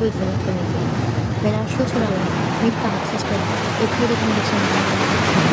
truth without committing. When our shoots are alive, we practice but with critical mixing.